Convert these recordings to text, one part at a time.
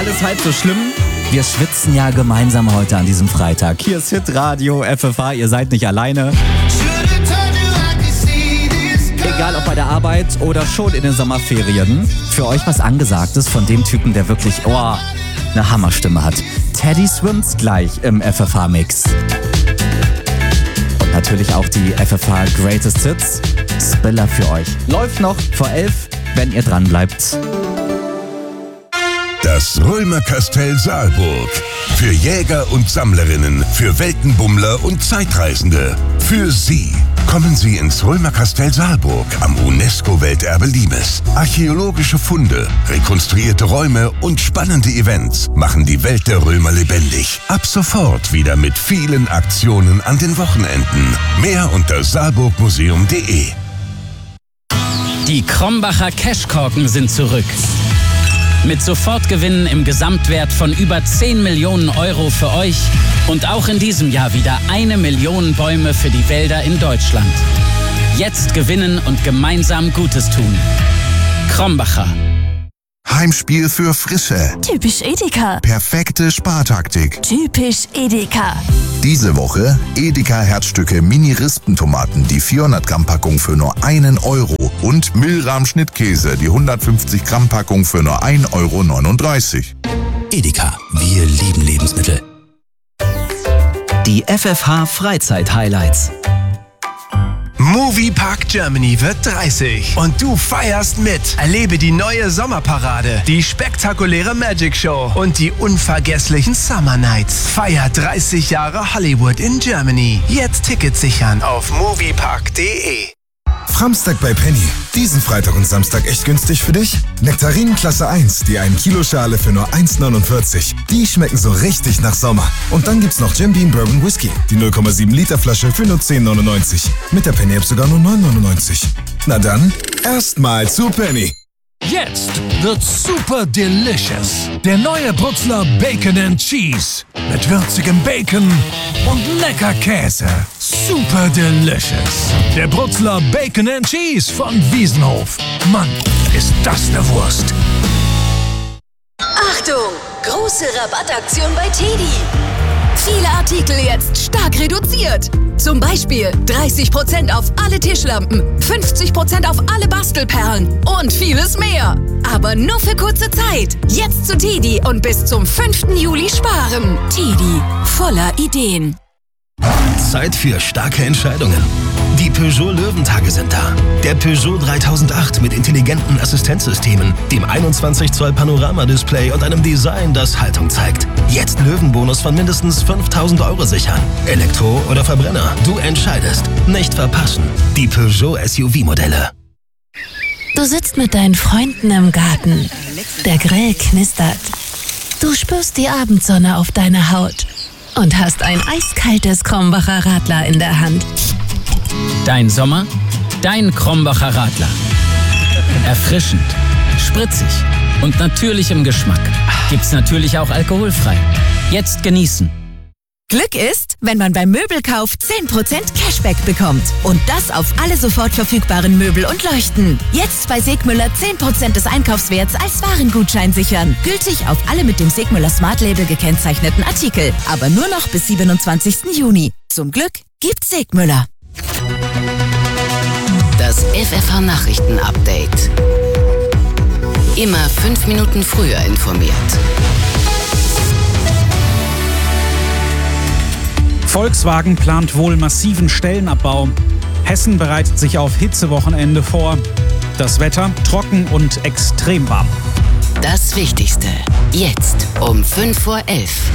alles halb so schlimm. Wir schwitzen ja gemeinsam heute an diesem Freitag. Hier ist Hitradio FFH, ihr seid nicht alleine. Egal ob bei der Arbeit oder schon in den Sommerferien. Für euch was Angesagtes von dem Typen, der wirklich eine Hammerstimme hat. Teddy Swims gleich im FFH-Mix. Und natürlich auch die FFH Greatest Hits. Spiller für euch. Läuft noch vor 11, wenn ihr dran bleibt. Das Römerkastell Saalburg. Für Jäger und Sammlerinnen, für Weltenbummler und Zeitreisende. Für Sie. Kommen Sie ins Römerkastell Saalburg am UNESCO-Welterbe Limes. Archäologische Funde, rekonstruierte Räume und spannende Events machen die Welt der Römer lebendig. Ab sofort wieder mit vielen Aktionen an den Wochenenden. Mehr unter saalburgmuseum.de. Die Krombacher Cashkorken sind zurück. Mit Sofortgewinnen im Gesamtwert von über 10 Millionen Euro für euch und auch in diesem Jahr wieder 1 Million Bäume für die Wälder in Deutschland. Jetzt gewinnen und gemeinsam Gutes tun. Krombacher. Heimspiel für Frische. Typisch Edeka. Perfekte Spartaktik. Typisch Edeka. Diese Woche Edeka Herzstücke Mini-Rispentomaten, die 400 Gramm Packung für nur 1 Euro und Milram-Schnittkäse, die 150 Gramm Packung für nur 1,39 Euro. Edeka, wir lieben Lebensmittel. Die FFH Freizeit-Highlights. Moviepark Germany wird 30 und du feierst mit. Erlebe die neue Sommerparade, die spektakuläre Magic Show und die unvergesslichen Summer Nights. Feier 30 Jahre Hollywood in Germany. Jetzt Tickets sichern auf moviepark.de. Framstag bei Penny. Diesen Freitag und Samstag echt günstig für dich? Nektarinen Klasse 1, die 1 Kilo Schale für nur 1,49. Die schmecken so richtig nach Sommer. Und dann gibt's noch Jim Beam Bourbon Whisky, die 0,7 Liter Flasche für nur 10,99. Mit der Penny App sogar nur 9,99. Na dann, erstmal zu Penny. Jetzt wird's super delicious. Der neue Brutzler Bacon and Cheese. Mit würzigem Bacon und lecker Käse. Super delicious. Der Brutzler Bacon and Cheese von Wiesenhof. Mann, ist das eine Wurst. Achtung! Große Rabattaktion bei TEDi. Viele Artikel jetzt stark reduziert. Zum Beispiel 30% auf alle Tischlampen, 50% auf alle Bastelperlen und vieles mehr. Aber nur für kurze Zeit. Jetzt zu TEDi und bis zum 5. Juli sparen. TEDi, voller Ideen. Zeit für starke Entscheidungen. Die Peugeot Löwentage sind da. Der Peugeot 3008 mit intelligenten Assistenzsystemen, dem 21 Zoll Panoramadisplay und einem Design, das Haltung zeigt. Jetzt Löwenbonus von mindestens 5.000 Euro sichern. Elektro oder Verbrenner, du entscheidest. Nicht verpassen. Die Peugeot SUV-Modelle. Du sitzt mit deinen Freunden im Garten. Der Grill knistert. Du spürst die Abendsonne auf deiner Haut und hast ein eiskaltes Krombacher Radler in der Hand. Dein Sommer, dein Krombacher Radler. Erfrischend, spritzig und natürlich im Geschmack. Gibt's natürlich auch alkoholfrei. Jetzt genießen. Glück ist, wenn man beim Möbelkauf 10% Cashback bekommt. Und das auf alle sofort verfügbaren Möbel und Leuchten. Jetzt bei Segmüller 10% des Einkaufswerts als Warengutschein sichern. Gültig auf alle mit dem Segmüller Smart Label gekennzeichneten Artikel. Aber nur noch bis 27. Juni. Zum Glück gibt's Segmüller. Das FFH Nachrichten Update. Immer 5 Minuten früher informiert. Volkswagen plant wohl massiven Stellenabbau. Hessen bereitet sich auf Hitzewochenende vor. Das Wetter trocken und extrem warm. Das Wichtigste. Jetzt um 5:11 Uhr.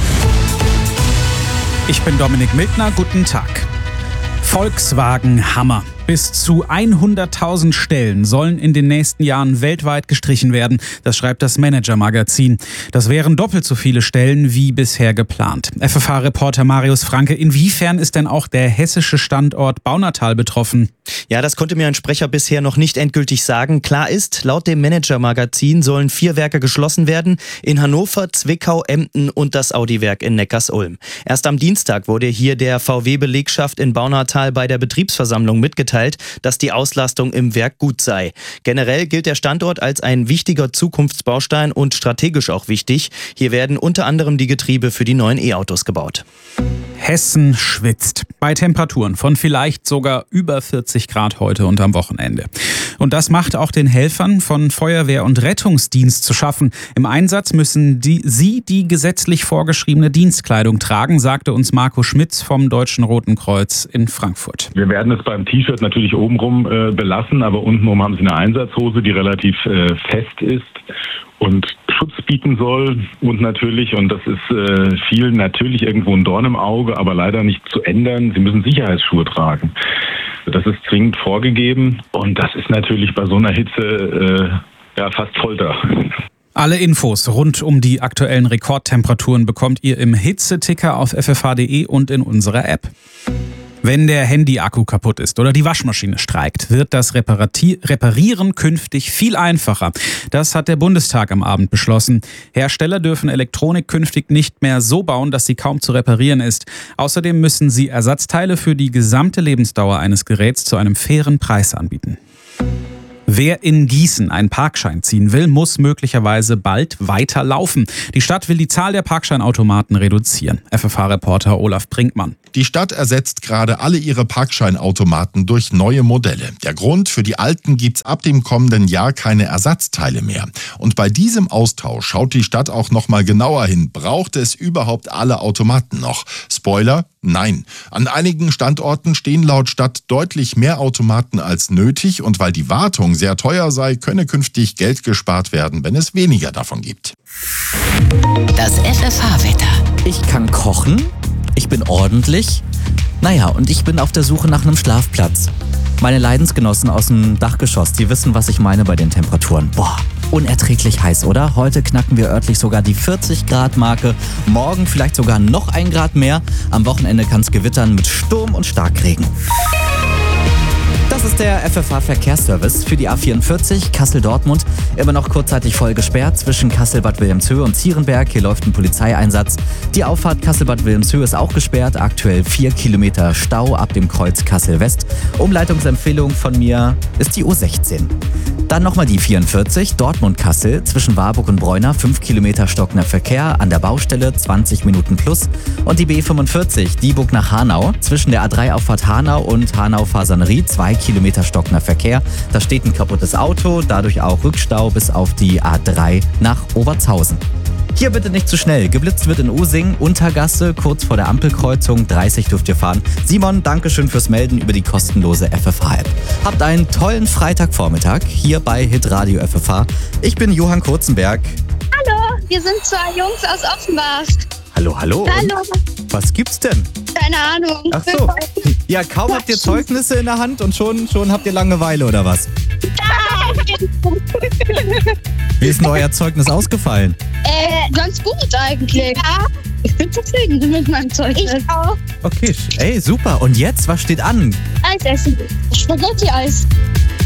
Ich bin Dominik Mildner, guten Tag. Volkswagen Hammer. Bis zu 100.000 Stellen sollen in den nächsten Jahren weltweit gestrichen werden. Das schreibt das Manager-Magazin. Das wären doppelt so viele Stellen wie bisher geplant. FFH-Reporter Marius Franke, inwiefern ist denn auch der hessische Standort Baunatal betroffen? Ja, das konnte mir ein Sprecher bisher noch nicht endgültig sagen. Klar ist, laut dem Manager-Magazin sollen 4 Werke geschlossen werden. In Hannover, Zwickau, Emden und das Audi-Werk in Neckarsulm. Erst am Dienstag wurde hier der VW-Belegschaft in Baunatal bei der Betriebsversammlung mitgeteilt, mitgeteilt, dass die Auslastung im Werk gut sei. Generell gilt der Standort als ein wichtiger Zukunftsbaustein und strategisch auch wichtig. Hier werden unter anderem die Getriebe für die neuen E-Autos gebaut. Hessen schwitzt. Bei Temperaturen von vielleicht sogar über 40 Grad heute und am Wochenende. Und das macht auch den Helfern von Feuerwehr und Rettungsdienst zu schaffen. Im Einsatz müssen sie die gesetzlich vorgeschriebene Dienstkleidung tragen, sagte uns Marco Schmitz vom Deutschen Roten Kreuz in Frankfurt. Wir werden es beim T-Shirt natürlich obenrum belassen, aber untenrum haben sie eine Einsatzhose, die relativ fest ist und Schutz bieten soll. Und natürlich, und das ist vielen natürlich irgendwo ein Dorn im Auge, aber leider nicht zu ändern, sie müssen Sicherheitsschuhe tragen. Das ist zwingend vorgegeben und das ist natürlich bei so einer Hitze fast Folter. Alle Infos rund um die aktuellen Rekordtemperaturen bekommt ihr im Hitzeticker auf ffh.de und in unserer App. Wenn der Handy-Akku kaputt ist oder die Waschmaschine streikt, wird das Reparieren künftig viel einfacher. Das hat der Bundestag am Abend beschlossen. Hersteller dürfen Elektronik künftig nicht mehr so bauen, dass sie kaum zu reparieren ist. Außerdem müssen sie Ersatzteile für die gesamte Lebensdauer eines Geräts zu einem fairen Preis anbieten. Wer in Gießen einen Parkschein ziehen will, muss möglicherweise bald weiter laufen. Die Stadt will die Zahl der Parkscheinautomaten reduzieren. FFH-Reporter Olaf Brinkmann. Die Stadt ersetzt gerade alle ihre Parkscheinautomaten durch neue Modelle. Der Grund: für die alten gibt's ab dem kommenden Jahr keine Ersatzteile mehr. Und bei diesem Austausch schaut die Stadt auch noch mal genauer hin. Braucht es überhaupt alle Automaten noch? Spoiler: nein. An einigen Standorten stehen laut Stadt deutlich mehr Automaten als nötig. Und weil die Wartung sehr teuer sei, könne künftig Geld gespart werden, wenn es weniger davon gibt. Das FFH-Wetter. Ich kann kochen, ich bin ordentlich. Naja, und ich bin auf der Suche nach einem Schlafplatz. Meine Leidensgenossen aus dem Dachgeschoss, die wissen, was ich meine bei den Temperaturen. Boah, unerträglich heiß, oder? Heute knacken wir örtlich sogar die 40-Grad-Marke. Morgen vielleicht sogar noch 1 Grad mehr. Am Wochenende kann es gewittern mit Sturm und Starkregen. Das ist der FFH-Verkehrsservice für die A44 Kassel-Dortmund. Immer noch kurzzeitig voll gesperrt zwischen Kassel-Bad Wilhelmshöhe und Zierenberg. Hier läuft ein Polizeieinsatz. Die Auffahrt Kassel-Bad Wilhelmshöhe ist auch gesperrt. Aktuell 4 Kilometer Stau ab dem Kreuz Kassel-West. Umleitungsempfehlung von mir ist die U16. Dann nochmal die 44 Dortmund-Kassel zwischen Warburg und Bräuner. 5 Kilometer stockender Verkehr an der Baustelle, 20 Minuten plus. Und die B45 Dieburg nach Hanau zwischen der A3-Auffahrt Hanau und Hanau-Fasanerie. 2 Kilometer stockender Verkehr. Da steht ein kaputtes Auto, dadurch auch Rückstau bis auf die A3 nach Obertshausen. Hier bitte nicht zu schnell. Geblitzt wird in Using, Untergasse, kurz vor der Ampelkreuzung. 30 dürft ihr fahren. Simon, Dankeschön fürs Melden über die kostenlose FFH-App. Habt einen tollen Freitagvormittag hier bei Hitradio FFH. Ich bin Johann Kurzenberg. Hallo, wir sind 2 Jungs aus Offenbach. Hallo, hallo. Hallo. Was gibt's denn? Keine Ahnung. Ach so. Ja, kaum habt ihr Zeugnisse in der Hand und schon habt ihr Langeweile, oder was? Wie ist denn euer Zeugnis ausgefallen? Ganz gut eigentlich. Ja, ich bin zufrieden mit meinem Zeugnis. Ich auch. Okay, ey, super. Und jetzt, was steht an? Eis essen. Spaghetti-Eis.